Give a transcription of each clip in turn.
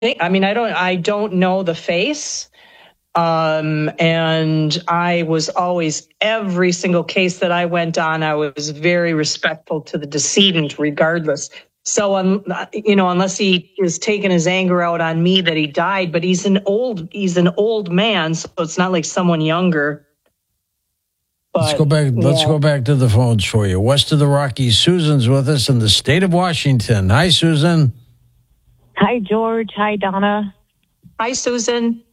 think, I don't know the face. And I was always, every single case that I went on, I was very respectful to the decedent regardless. So, unless he is taking his anger out on me that he died, but he's an old man. So it's not like someone younger. But, let's go back to the phones for you. West of the Rockies, Susan's with us in the state of Washington. Hi, Susan. Hi, George. Hi, Donna. Hi, Susan.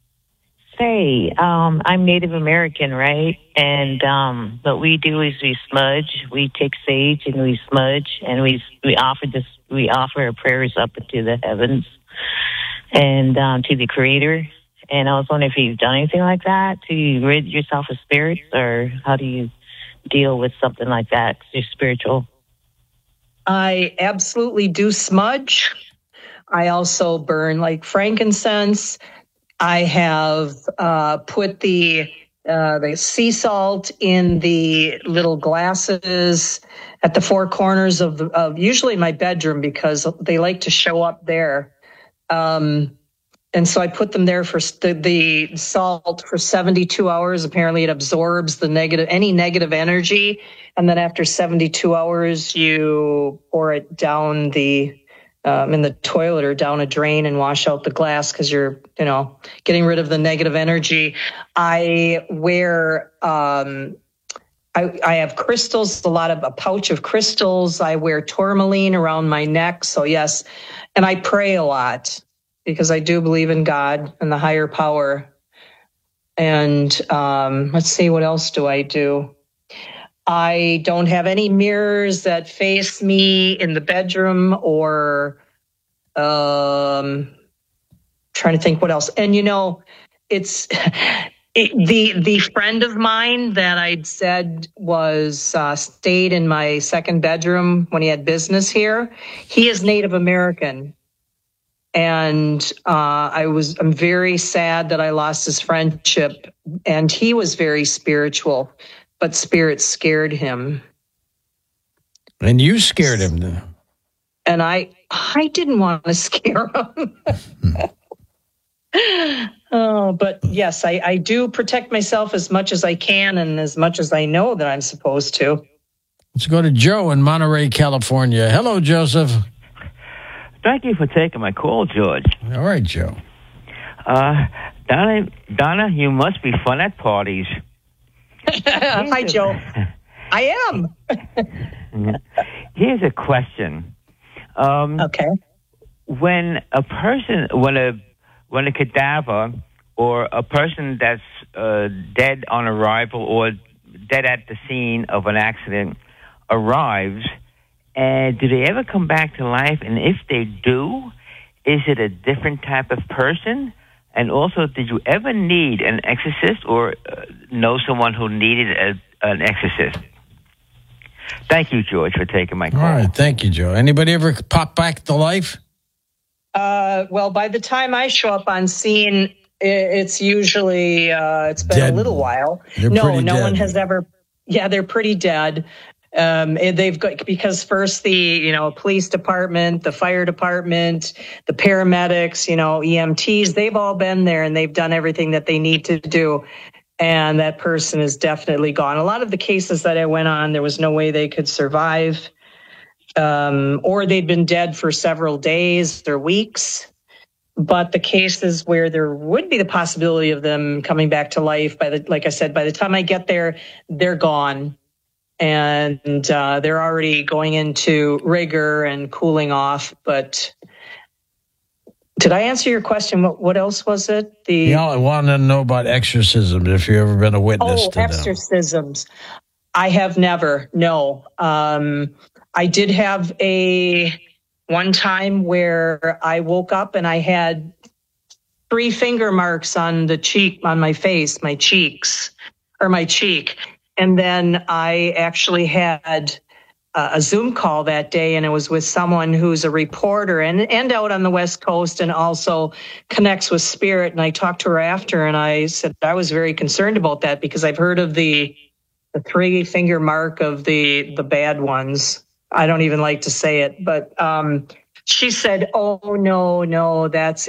Say, I'm Native American, right? And what we do is we smudge. We take sage and we smudge, and we offer our prayers up into the heavens and to the Creator. And I was wondering if you've done anything like that to rid yourself of spirits, or how do you deal with something like that? 'Cause you're spiritual. I absolutely do smudge. I also burn like frankincense. I have put the sea salt in the little glasses at the four corners of usually my bedroom, because they like to show up there. And so I put them there for the salt for 72 hours. Apparently it absorbs any negative energy. And then after 72 hours, you pour it down in the toilet or down a drain and wash out the glass, because you're, getting rid of the negative energy. I wear, I have crystals, a pouch of crystals. I wear tourmaline around my neck. So yes. And I pray a lot, because I do believe in God and the higher power. And let's see, what else do I do? I don't have any mirrors that face me in the bedroom, or trying to think what else. And it's the friend of mine that I'd said was stayed in my second bedroom when he had business here. He is Native American. And I'm very sad that I lost his friendship. And he was very spiritual, but spirit scared him. And you scared him. And I didn't want to scare him. Oh, but yes, I do protect myself as much as I can and as much as I know that I'm supposed to. Let's go to Joe in Monterey, California. Hello, Joseph. Thank you for taking my call, George. All right, Joe. Donna, you must be fun at parties. Hi, Joe. I am. Here's a question. Okay. When a cadaver or a person that's dead on arrival or dead at the scene of an accident arrives, do they ever come back to life? And if they do, is it a different type of person? And also, did you ever need an exorcist or know someone who needed an exorcist? Thank you, George, for taking my call. All right, thank you, Joe. Anybody ever pop back to life? Well, by the time I show up on scene, it's usually it's been dead. A little while. No one has ever. Yeah, they're pretty dead. They've got, because first the police department, the fire department, the paramedics, EMTs, they've all been there and they've done everything that they need to do. And that person is definitely gone. A lot of the cases that I went on, there was no way they could survive, or they'd been dead for several days or weeks. But the cases where there would be the possibility of them coming back to life, like I said, by the time I get there, they're gone. And they're already going into rigor and cooling off. But did I answer your question? What else was it? I want to know about exorcisms, if you've ever been a witness to them. Oh, exorcisms. I have never, no. I did have one time where I woke up and I had 3 finger marks on the cheek, on my face, my cheeks, or my cheek. And then I actually had a Zoom call that day, and it was with someone who's a reporter and out on the West Coast and also connects with spirit. And I talked to her after, and I said I was very concerned about that, because I've heard of the 3 finger mark of the bad ones. I don't even like to say it, but She said, "Oh, no, that's